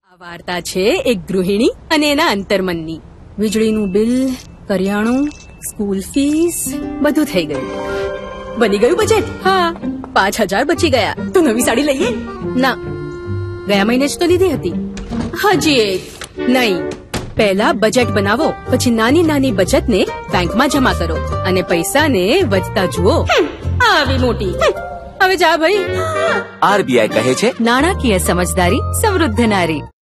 આ વાર્તા છે એક ગૃહિણી અને એના અંતર્મનની. વીજળીનું બિલ, કરિયાણું, સ્કૂલ ફીસ બધું થઈ ગયું. બની ગયું બજેટ. હા, 5,000 બચી ગયા. તો નવી સાડી લઈએ? ના, ગયા મહિને જ તો લીધી હતી. હજી એક નહીં. પહેલા બજેટ બનાવો, પછી નાની નાની બચતને બેંકમાં જમા કરો અને પૈસાને વધતા જુઓ. આવી મોટી. હવે જા ભાઈ. RBI કહે છે, નાણાકીય સમજદારી સમૃદ્ધ નારી.